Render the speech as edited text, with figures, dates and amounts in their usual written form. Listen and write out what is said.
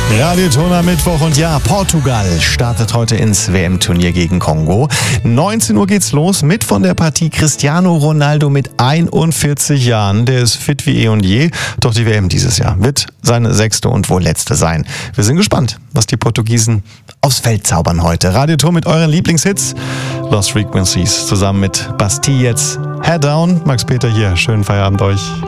Radioton am Mittwoch und ja, Portugal startet heute ins WM-Turnier gegen Kongo. 19 Uhr geht's los mit von der Partie Cristiano Ronaldo mit 41 Jahren. Der ist fit wie eh und je. Doch die WM dieses Jahr wird seine 6. und wohl letzte sein. Wir sind gespannt, was die Portugiesen aufs Feld zaubern heute. Radioton mit euren Lieblingshits. Lost Frequencies zusammen mit Bastille jetzt. Head Down. Max Peter hier. Schönen Feierabend euch.